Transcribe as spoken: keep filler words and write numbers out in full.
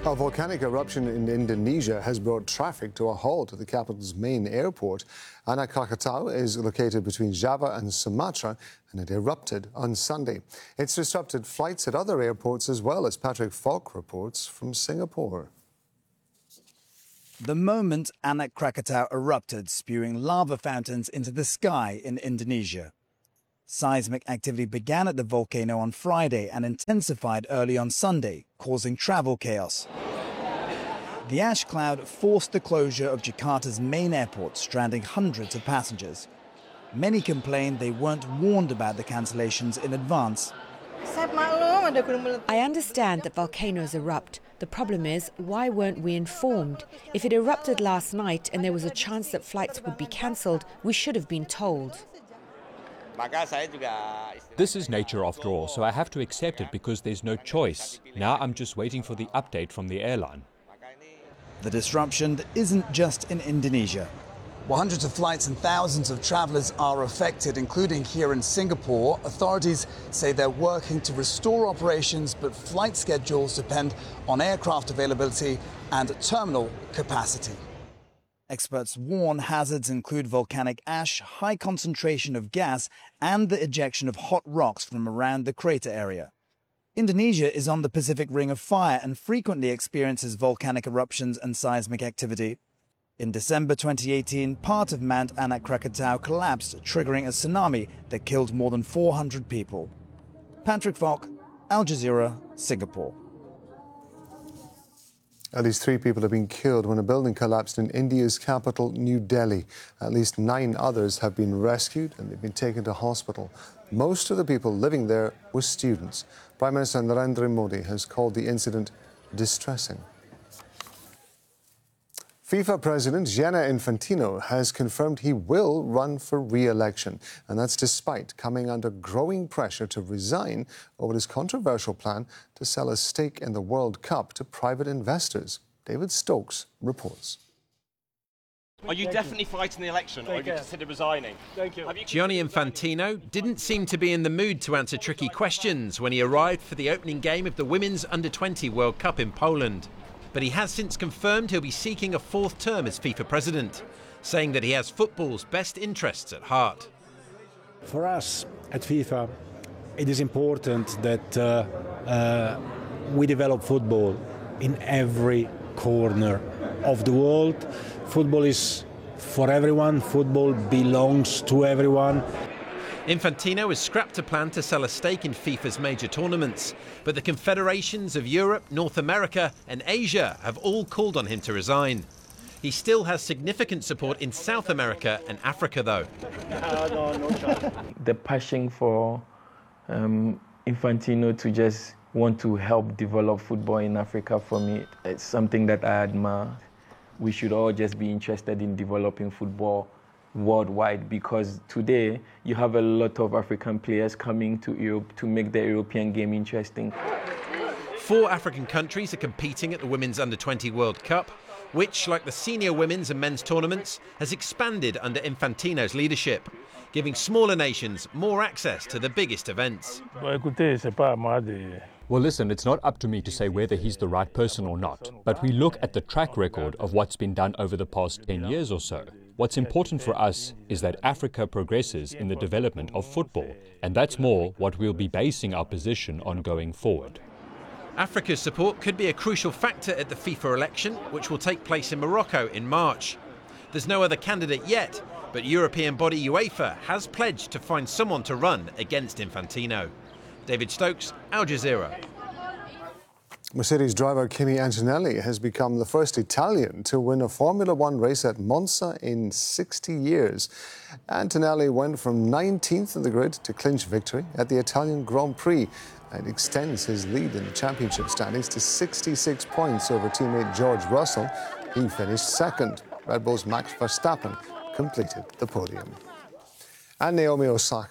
A volcanic eruption in Indonesia has brought traffic to a halt at the capital's main airport. Anak Krakatau is located between Java and Sumatra, and it erupted on Sunday. It's disrupted flights at other airports as well, as Patrick Falk reports from Singapore. The moment Anak Krakatau erupted, spewing lava fountains into the sky in Indonesia. Seismic activity began at the volcano on Friday and intensified early on Sunday, causing travel chaos. The ash cloud forced the closure of Jakarta's main airport, stranding hundreds of passengers. Many complained they weren't warned about the cancellations in advance. I understand that volcanoes erupt. The problem is, why weren't we informed? If it erupted last night and there was a chance that flights would be cancelled, we should have been told. This is nature after all, so I have to accept it because there's no choice. Now I'm just waiting for the update from the airline. The disruption isn't just in Indonesia. While hundreds of flights and thousands of travellers are affected, including here in Singapore, authorities say they're working to restore operations, but flight schedules depend on aircraft availability and terminal capacity. Experts warn hazards include volcanic ash, high concentration of gas, and the ejection of hot rocks from around the crater area. Indonesia is on the Pacific Ring of Fire and frequently experiences volcanic eruptions and seismic activity. In December twenty eighteen, part of Mount Anak Krakatau collapsed, triggering a tsunami that killed more than four hundred people. Patrick Falk, Al Jazeera, Singapore. At least three people have been killed when a building collapsed in India's capital, New Delhi. At least nine others have been rescued and they've been taken to hospital. Most of the people living there were students. Prime Minister Narendra Modi has called the incident distressing. FIFA President Gianni Infantino has confirmed he will run for re-election, and that's despite coming under growing pressure to resign over his controversial plan to sell a stake in the World Cup to private investors. David Stokes reports. Are you definitely fighting the election, or have you considered resigning? Thank you. Gianni Infantino didn't seem to be in the mood to answer tricky questions when he arrived for the opening game of the Women's under twenty World Cup in Poland. But he has since confirmed he'll be seeking a fourth term as FIFA president, saying that he has football's best interests at heart. For us at FIFA, it is important that uh, uh, we develop football in every corner of the world. Football is for everyone. Football belongs to everyone. Infantino has scrapped a plan to sell a stake in FIFA's major tournaments, but the confederations of Europe, North America and Asia have all called on him to resign. He still has significant support in South America and Africa, though. The passion for um, Infantino to just want to help develop football in Africa, for me, it's something that I admire. We should all just be interested in developing football worldwide, because today you have a lot of African players coming to Europe to make the European game interesting. Four African countries are competing at the Women's under twenty World Cup, which, like the senior women's and men's tournaments, has expanded under Infantino's leadership, giving smaller nations more access to the biggest events. Well, listen, it's not up to me to say whether he's the right person or not, but we look at the track record of what's been done over the past ten years or so. What's important for us is that Africa progresses in the development of football, and that's more what we'll be basing our position on going forward. Africa's support could be a crucial factor at the FIFA election, which will take place in Morocco in March. There's no other candidate yet, but European body UEFA has pledged to find someone to run against Infantino. David Stokes, Al Jazeera. Mercedes driver Kimi Antonelli has become the first Italian to win a Formula One race at Monza in sixty years. Antonelli went from nineteenth in the grid to clinch victory at the Italian Grand Prix and extends his lead in the championship standings to sixty-six points over teammate George Russell. He finished second. Red Bull's Max Verstappen completed the podium. And Naomi Osaka